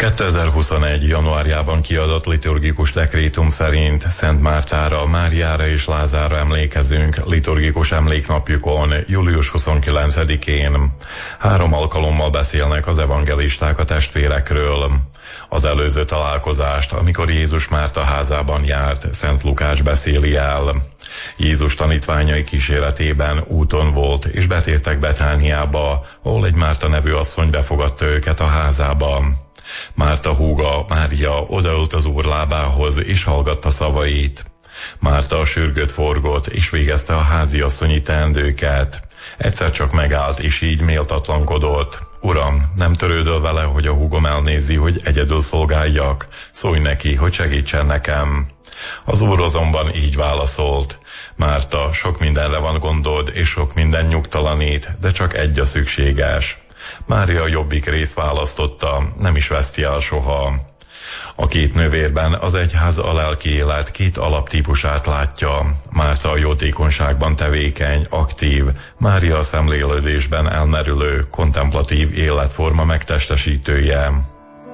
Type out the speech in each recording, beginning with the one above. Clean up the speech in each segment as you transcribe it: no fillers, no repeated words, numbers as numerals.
A 2021. januárjában kiadott liturgikus dekrétum szerint Szent Mártára, Máriára és Lázárra emlékezünk liturgikus emléknapjukon, július 29-én. 3 alkalommal beszélnek az evangelisták a testvérekről. Az előző találkozást, amikor Jézus Márta házában járt, Szent Lukács beszéli el. Jézus tanítványai kíséretében úton volt, és betértek Betániába, ahol egy Márta nevű asszony befogadta őket a házába. Márta húga, Mária odaült az Úr lábához, és hallgatta szavait. Márta sürgött forgott, és végezte a háziasszonyi teendőket. Egyszer csak megállt, és így méltatlankodott. Uram, nem törődöl vele, hogy a húgom elnézi, hogy egyedül szolgáljak? Szólj neki, hogy segítsen nekem. Az Úr azonban így válaszolt. Márta, sok mindenre van gondod, és sok minden nyugtalanít, de csak egy a szükséges. Mária a jobbik részt választotta, nem is veszti el soha. A 2 nővérben az egyház a lelki élet 2 alaptípusát látja. Márta a jótékonyságban tevékeny, aktív, Mária a szemlélődésben elmerülő, kontemplatív életforma megtestesítője.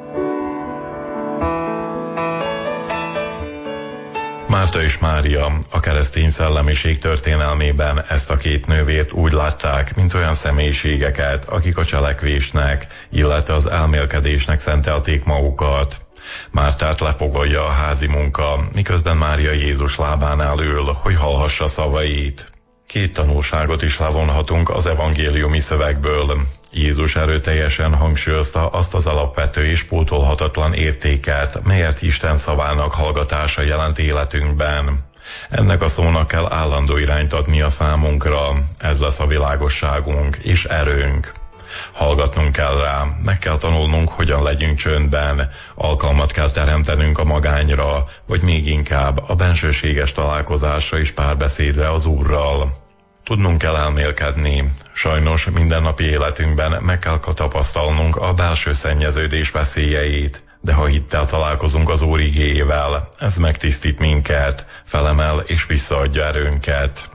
Márta és Mária a keresztény szellemiség történelmében ezt a 2 nővért úgy látták, mint olyan személyiségeket, akik a cselekvésnek, illetve az elmélkedésnek szentelték magukat. Mártát lepogolja a házi munka, miközben Mária Jézus lábánál ül, hogy hallhassa szavait. 2 tanulságot is levonhatunk az evangéliumi szövegből. Jézus erőteljesen hangsúlyozta azt az alapvető és pótolhatatlan értéket, melyet Isten szavának hallgatása jelent életünkben. Ennek a szónak kell állandó irányt adni a számunkra, ez lesz a világosságunk és erőnk. Hallgatnunk kell rá, meg kell tanulnunk, hogyan legyünk csöndben, alkalmat kell teremtenünk a magányra, vagy még inkább a bensőséges találkozásra és párbeszédre az Úrral. Tudnunk kell elmélkedni. Sajnos mindennapi életünkben meg kell tapasztalnunk a belső szennyeződés veszélyeit, de ha hittel találkozunk az Úr igéjével, ez megtisztít minket, felemel és visszaadja erőnket.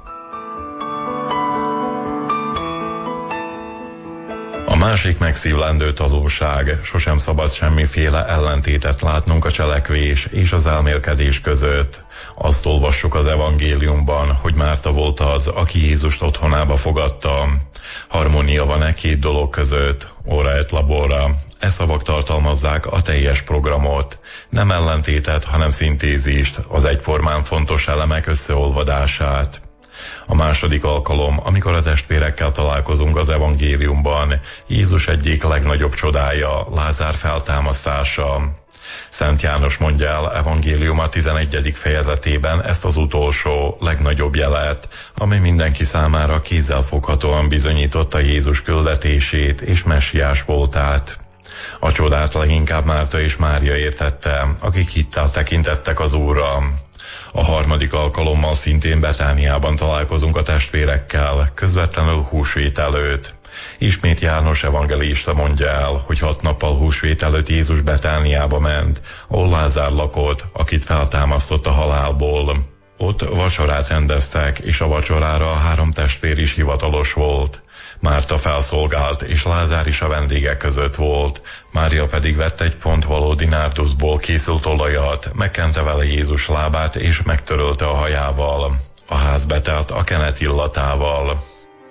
A másik megszívlendő tanulság, sosem szabad semmiféle ellentétet látnunk a cselekvés és az elmélkedés között. Azt olvassuk az evangéliumban, hogy Márta volt az, aki Jézust otthonába fogadta. Harmónia van 2 dolog között, ora et labora. E szavak tartalmazzák a teljes programot. Nem ellentétet, hanem szintézist, az egyformán fontos elemek összeolvadását. A második alkalom, amikor a testvérekkel találkozunk az evangéliumban, Jézus egyik legnagyobb csodája, Lázár feltámasztása. Szent János mondja el evangéliuma 11. fejezetében ezt az utolsó, legnagyobb jelet, ami mindenki számára kézzelfoghatóan bizonyította Jézus küldetését és messiás voltát. A csodát leginkább Márta és Mária értette, akik hittel tekintettek az Úrra. A harmadik alkalommal szintén Betániában találkozunk a testvérekkel, közvetlenül húsvét előtt. Ismét János evangelista mondja el, hogy 6 nappal húsvét előtt Jézus Betániába ment, ahol Lázár lakott, akit feltámasztott a halálból. Ott vacsorát rendeztek, és a vacsorára a 3 testvér is hivatalos volt. Márta felszolgált, és Lázár is a vendégek között volt. Mária pedig vett egy pontvalódi nárduszból készült olajat, megkente vele Jézus lábát, és megtörölte a hajával. A ház betelt a kenet illatával.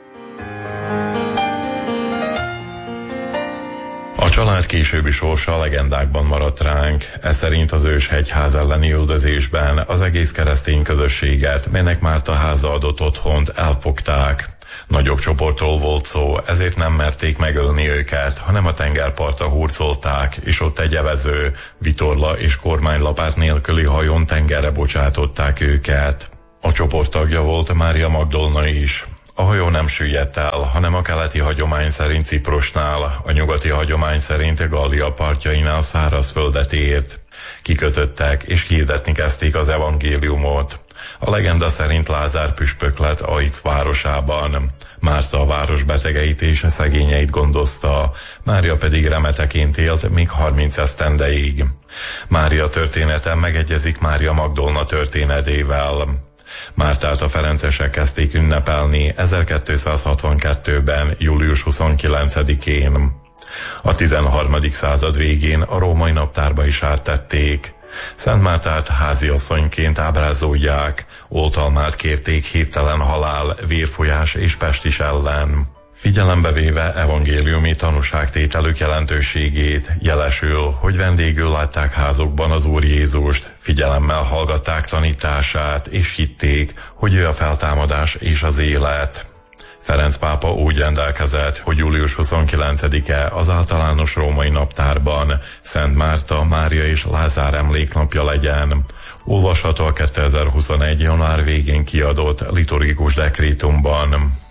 A család későbbi sorsa a legendákban maradt ránk. Ez szerint az őshegyház elleni üldözésben az egész keresztény közösséget, melynek Márta háza adott otthont, elfogták. Nagyobb csoportról volt szó, ezért nem merték megölni őket, hanem a tengerpartra hurcolták, és ott egy evező, vitorla és kormánylapát nélküli hajón tengerre bocsátották őket. A csoport tagja volt Mária Magdolna is. A hajó nem süllyedt el, hanem a keleti hagyomány szerint Ciprusnál, a nyugati hagyomány szerint Gallia partjainál szárazföldet ért. Kikötöttek, és hirdetni kezdték az evangéliumot. A legenda szerint Lázár püspök lett Aix városában. Márta a város betegeit és szegényeit gondozta, Mária pedig remeteként élt még 30 esztendeig. Mária története megegyezik Mária Magdolna történetével. Mártát a ferencesek kezdték ünnepelni 1262-ben, július 29-én. A 13. század végén a római naptárba is áttették. Szent Mártát háziasszonyként ábrázolják, oltalmát kérték hirtelen halál, vérfolyás és pestis ellen. Figyelembe véve evangéliumi tanúságtételük jelentőségét, jelesül, hogy vendégül látták házukban az Úr Jézust, figyelemmel hallgatták tanítását, és hitték, hogy ő a feltámadás és az élet. Ferenc pápa úgy rendelkezett, hogy július 29-e az általános római naptárban Szent Márta, Mária és Lázár emléknapja legyen. Olvasható a 2021. január végén kiadott liturgikus dekrétumban.